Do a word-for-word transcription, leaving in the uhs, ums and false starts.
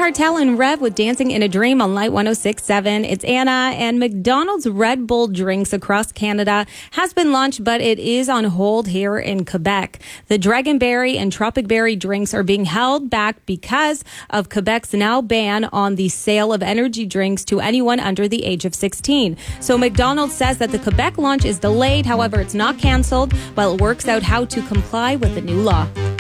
Cartel and Rev with Dancing in a Dream on Light one oh six point seven. It's Anna, and McDonald's Red Bull drinks across Canada has been launched, but it is on hold here in Quebec. The Dragonberry and Tropic Berry drinks are being held back because of Quebec's now ban on the sale of energy drinks to anyone under the age of sixteen. So McDonald's says that the Quebec launch is delayed. However, it's not canceled while it works out how to comply with the new law.